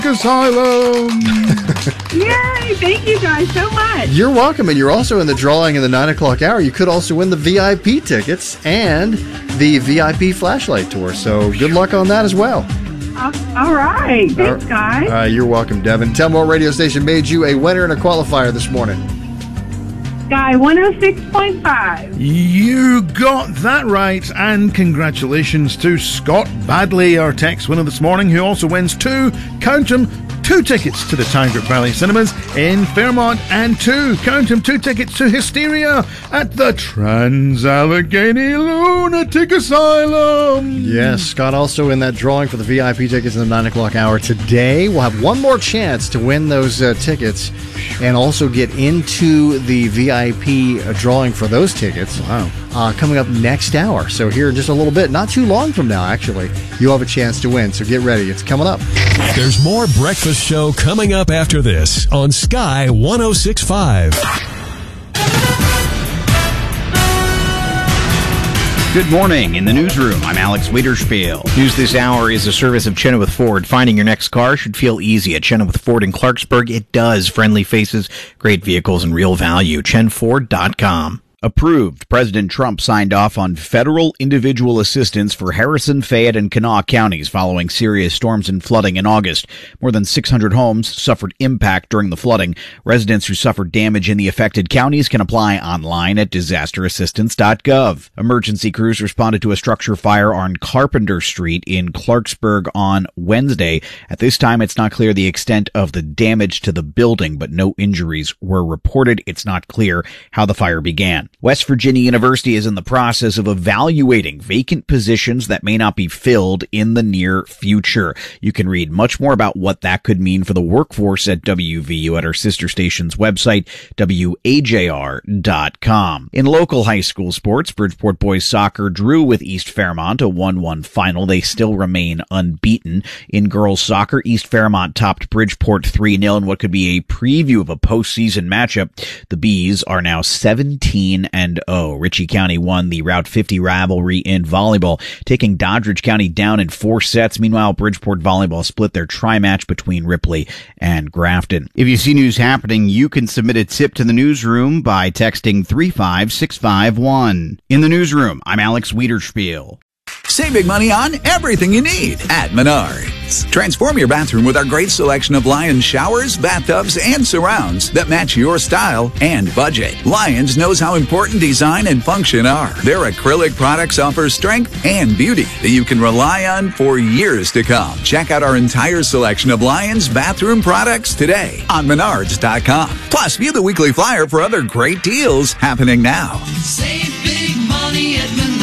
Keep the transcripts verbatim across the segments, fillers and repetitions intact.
Asylum. Yay! Thank you guys so much. You're welcome, and you're also in the drawing in the nine o'clock hour. You could also win the V I P tickets and the V I P flashlight tour. So good luck on that as well. Uh, all right. Thanks, guys. Uh, you're welcome, Devin. Tell me what radio station made you a winner and a qualifier this morning. Sky one oh six point five. You got that right, and congratulations to Scott Badley, our text winner this morning, who also wins two, count 'em, two tickets to the Tigert Valley Cinemas in Fairmont, and two, count 'em, two tickets to Hysteria at the Trans-Allegheny Lunatic Asylum. Yes, Scott also in that drawing for the V I P tickets in the nine o'clock hour today. We'll have one more chance to win those uh, tickets and also get into the V I P uh, drawing for those tickets. Wow. Uh, coming up next hour. So here in just a little bit, not too long from now, actually, you'll have a chance to win. So get ready. It's coming up. There's more Breakfast Show coming up after this on Sky one oh six point five. Good morning. In the newsroom, I'm Alex Wiederspiel. News this hour is a service of Chenoweth Ford. Finding your next car should feel easy at Chenoweth Ford in Clarksburg. It does. Friendly faces, great vehicles, and real value. chen ford dot com. Approved. President Trump signed off on federal individual assistance for Harrison, Fayette, and Kanawha counties following serious storms and flooding in August. More than six hundred homes suffered impact during the flooding. Residents who suffered damage in the affected counties can apply online at disaster assistance dot gov. Emergency crews responded to a structure fire on Carpenter Street in Clarksburg on Wednesday. At this time, it's not clear the extent of the damage to the building, but no injuries were reported. It's not clear how the fire began. West Virginia University is in the process of evaluating vacant positions that may not be filled in the near future. You can read much more about what that could mean for the workforce at W V U at our sister station's website, W A J R dot com. In local high school sports, Bridgeport boys soccer drew with East Fairmont, a one one final. They still remain unbeaten. In girls soccer, East Fairmont topped Bridgeport three nil in what could be a preview of a postseason matchup. The Bees are now seventeen and oh. Ritchie County won the Route fifty rivalry in volleyball, taking Doddridge County down in four sets. Meanwhile, Bridgeport volleyball split their tri-match between Ripley and Grafton. If you see news happening, you can submit a tip to the newsroom by texting three five six five one. In the newsroom, I'm Alex Wiederspiel. Save big money on everything you need at Menards. Transform your bathroom with our great selection of Lions showers, bathtubs, and surrounds that match your style and budget. Lions knows how important design and function are. Their acrylic products offer strength and beauty that you can rely on for years to come. Check out our entire selection of Lions bathroom products today on menards dot com. Plus, view the weekly flyer for other great deals happening now. Save big money at Menards.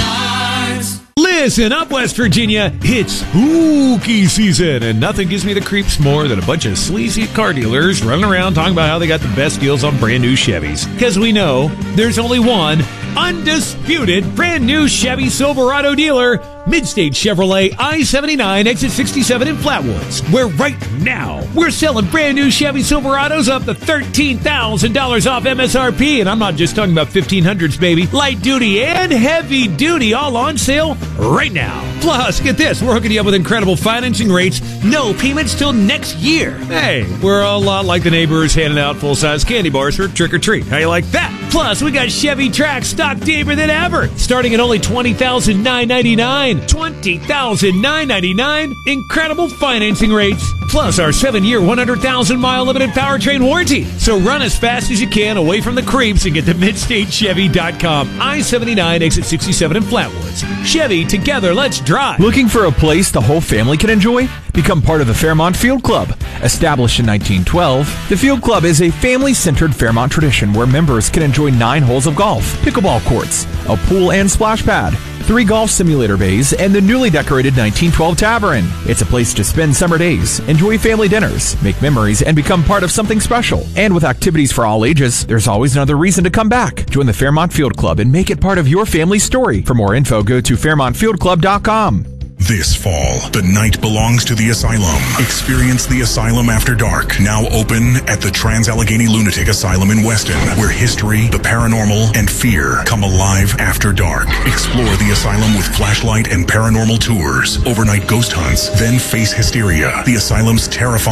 Listen up, West Virginia. It's spooky season, and nothing gives me the creeps more than a bunch of sleazy car dealers running around talking about how they got the best deals on brand new Chevys. Because we know there's only one undisputed brand new Chevy Silverado dealer, Midstate Chevrolet I seventy-nine, exit sixty-seven in Flatwoods, where right now we're selling brand new Chevy Silverados up to thirteen thousand dollars off M S R P. And I'm not just talking about fifteen hundreds, baby. Light duty and heavy duty all on sale right now. Plus, get this, we're hooking you up with incredible financing rates, no payments till next year. Hey, we're a lot like the neighbors handing out full-size candy bars for trick-or-treat. How you like that? Plus, we got Chevy Trax stock deeper than ever, starting at only twenty thousand nine hundred ninety-nine dollars. twenty thousand nine hundred ninety-nine dollars. Incredible financing rates. Plus, our seven-year, one hundred thousand mile limited powertrain warranty. So run as fast as you can away from the creeps and get to midstate chevy dot com. I seventy-nine, exit sixty-seven in Flatwoods. Chevy, together, let's drive. Looking for a place the whole family can enjoy? Become part of the Fairmont Field Club. Established in nineteen twelve, the Field Club is a family-centered Fairmont tradition where members can enjoy nine holes of golf, pickleball courts, a pool and splash pad, three golf simulator bays, and the newly decorated nineteen twelve Tavern. It's a place to spend summer days, enjoy family dinners, make memories, and become part of something special. And with activities for all ages, there's always another reason to come back. Join the Fairmont Field Club and make it part of your family's story. For more info, go to fairmont field club dot com. This fall, the night belongs to the Asylum. Experience the Asylum After Dark, now open at the Trans-Allegheny Lunatic Asylum in Weston, where history, the paranormal, and fear come alive after dark. Explore the Asylum with flashlight and paranormal tours, overnight ghost hunts, then face hysteria, the Asylum's terrifying